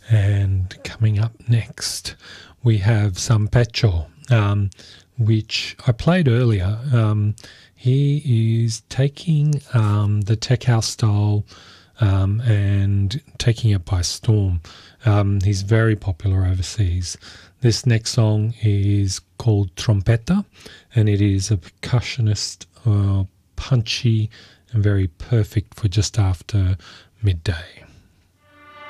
And coming up next, we have San Pecho, which I played earlier. He is taking the tech house style and taking it by storm. He's very popular overseas. This next song is called Trompeta, and it is a percussionist, punchy, and very perfect for just after midday.